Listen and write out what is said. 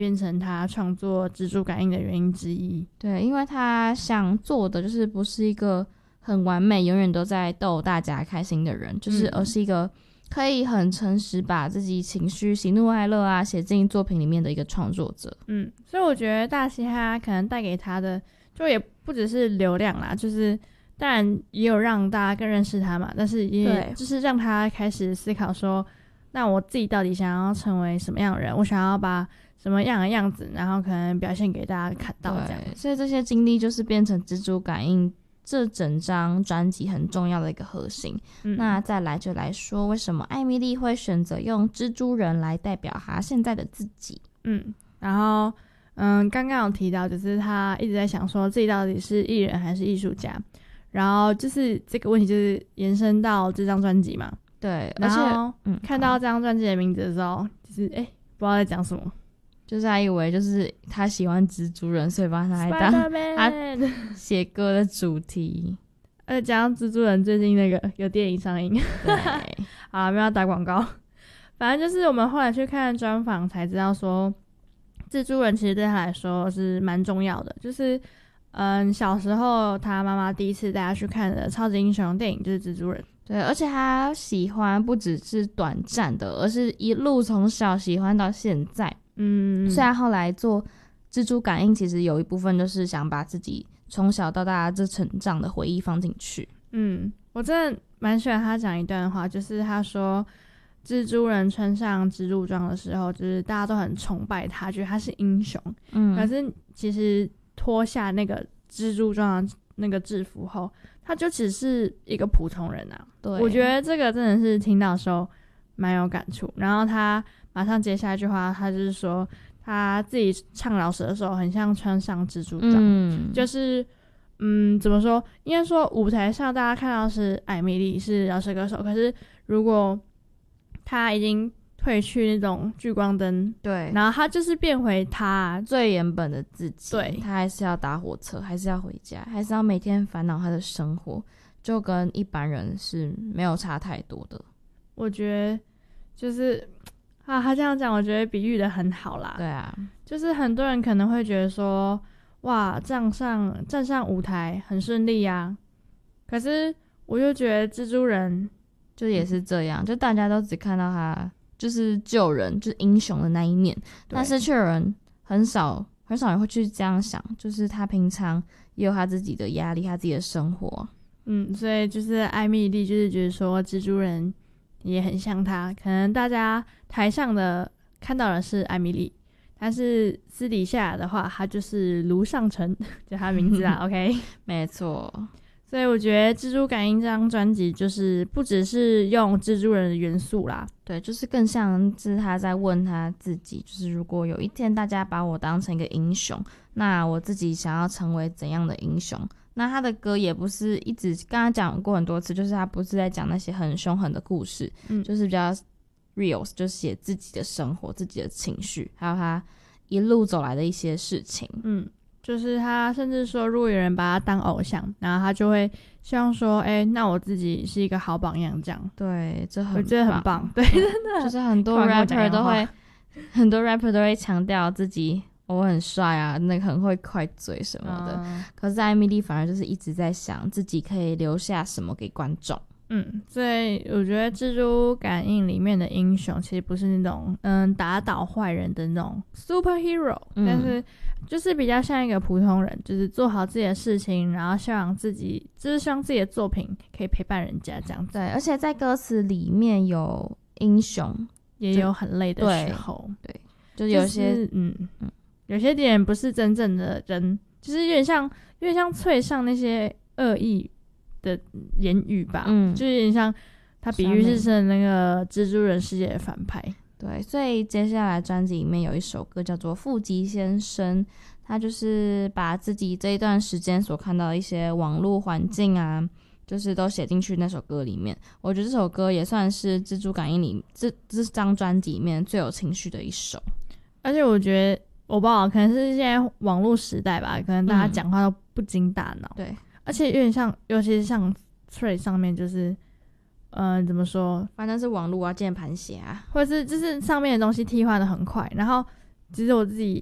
变成他创作蜘蛛感应的原因之一。 对，因为他想做的就是不是一个很完美永远都在逗大家开心的人，就是而是一个可以很诚实把自己情绪喜怒哀乐啊写进作品里面的一个创作者。 所以我觉得大嘻哈可能带给他的就也不只是流量啦，就是当然也有让大家更认识他嘛，但是也就是让他开始思考说，那我自己到底想要成为什么样的人，我想要把什么样的样子然后可能表现给大家看到这样。 所以这些经历就是变成蜘蛛感应这整张专辑很重要的一个核心。那再来就来说为什么艾米丽会选择用蜘蛛人来代表她现在的自己。 然后刚刚有提到就是他一直在想说自己到底是艺人还是艺术家，然后就是这个问题就是延伸到这张专辑嘛。 对， 然后看到这张专辑的名字的时候就是不知道在讲什么， 就是他以为就是他喜欢蜘蛛人，所以把他来当他写歌的主题。 而且加上蜘蛛人最近那个有电影上映， 对， 好啦，没有要打广告。反正就是我们后来去看专访才知道说，蜘蛛人其实对他来说是蛮重要的。就是小时候他妈妈第一次带他去看的超级英雄电影就是蜘蛛人。 对，而且他喜欢不只是短暂的，而是一路从小喜欢到现在。虽然后来做蜘蛛感应其实有一部分就是想把自己从小到大这成长的回忆放进去。 我真的蛮喜欢他讲一段话，就是他说蜘蛛人穿上蜘蛛装的时候，就是大家都很崇拜他，觉得他是英雄。可是其实脱下那个蜘蛛装的那个制服后，他就只是一个普通人啊。 对， 我觉得这个真的是听到的时候蛮有感触。然后他马上接下一句话，他就是说他自己唱饶舌的时候很像穿上蜘蛛装。就是怎么说，应该说舞台上大家看到是艾米丽是饶舌歌手，可是如果他已经褪去那种聚光灯， 对， 然后他就是变回他最原本的自己。 对， 他还是要搭火车，还是要回家，还是要每天烦恼他的生活，就跟一般人是没有差太多的。 我觉得就是他这样讲我觉得比喻的很好啦。 对啊， 就是很多人可能会觉得说哇站上舞台很顺利啊，可是我就觉得蜘蛛人就也是这样，就大家都只看到他就是救人就是英雄的那一面，但是却有人很少人会去这样想，就是他平常也有他自己的压力，他自己的生活。 所以就是艾米丽就是觉得说蜘蛛人也很像他，可能大家台上的看到的是艾米丽，但是私底下的话他就是卢尚成，就他名字啊OK 没错。 所以我觉得蜘蛛感应这张专辑就是不只是用蜘蛛人的元素啦， 对，就是更像是他在问他自己，就是如果有一天大家把我当成一个英雄，那我自己想要成为怎样的英雄。那他的歌也不是一直刚刚讲过很多次，就是他不是在讲那些很凶狠的故事，就是比较 real， 就是写自己的生活自己的情绪，还有他一路走来的一些事情。 就是他甚至说如果有人把他当偶像，然后他就会希望说那我自己是一个好榜样这样。 对， 我觉得很棒。对，真的就是很多 rapper 都会强调自己我很帅啊，那个很会快嘴什么的。可是艾米丽反而就是一直在想自己可以留下什么给观众。 所以我觉得蜘蛛感应里面的英雄其实不是那种打倒坏人的那种 superhero，但是就是比较像一个普通人，就是做好自己的事情，然后希望自己的作品可以陪伴人家这样子。 对，而且在歌词里面有英雄， 也有很累的时候。 对，就有些有些点不是真正的人，就是有点像翠上那些恶意的言语吧，就是有点像他比喻是那个蜘蛛人世界的反派。 对，所以接下来专辑里面有一首歌叫做《富吉先生》，他就是把自己这一段时间所看到的一些网络环境啊，就是都写进去那首歌里面。我觉得这首歌也算是蜘蛛感应里这张专辑里面最有情绪的一首。 而且我觉得我不知道，可能是现在网络时代吧，可能大家讲话都不经大脑。 对， 而且有点像，尤其是像 Thread 上面就是怎么说， 反正是网络啊键盘侠啊， 或者是就是上面的东西替换的很快，然后其实我自己